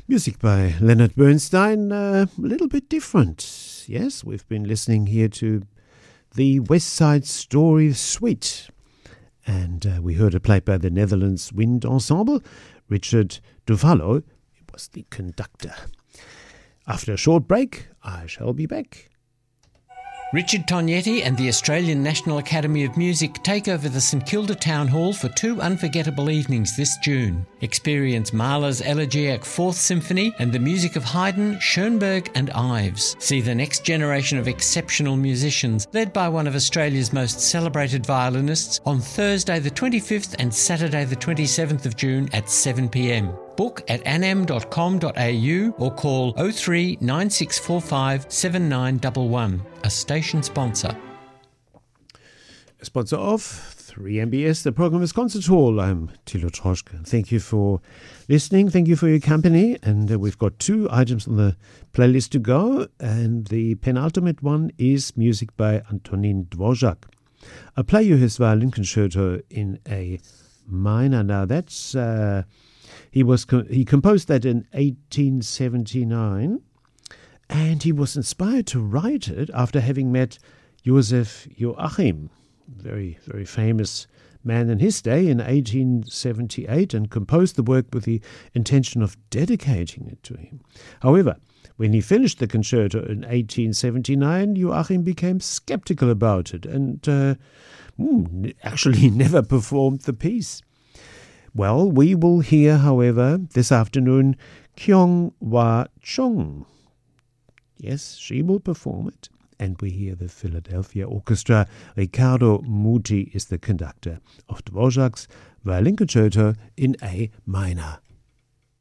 Music by Leonard Bernstein, a little bit different. Yes, we've been listening here to the West Side Story Suite. And we heard it played by the Netherlands Wind Ensemble. Richard Duvalo was the conductor. After a short break, I shall be back. Richard Tognetti and the Australian National Academy of Music take over the St Kilda Town Hall for 2 unforgettable evenings this June. Experience Mahler's Elegiac Fourth Symphony and the music of Haydn, Schoenberg and Ives. See the next generation of exceptional musicians led by one of Australia's most celebrated violinists on Thursday the 25th and Saturday the 27th of June at 7 p.m. Book at anam.com.au or call 03 9645 7911. A station sponsor. A sponsor of 3MBS, the program is Concert Hall. I'm Thilo Troschke. Thank you for listening. Thank you for your company. And we've got 2 items on the playlist to go. And the penultimate one is music by Antonín Dvořák. I'll play you his violin concerto in A minor. Now that's... He composed that in 1879, and he was inspired to write it after having met Joseph Joachim, very, very famous man in his day, in 1878, and composed the work with the intention of dedicating it to him. However, when he finished the concerto in 1879, Joachim became skeptical about it and actually never performed the piece. Well, we will hear, however, this afternoon, Kyung Hwa Chung. Yes, she will perform it. And we hear the Philadelphia Orchestra. Riccardo Muti is the conductor of Dvořák's violin concerto in A minor.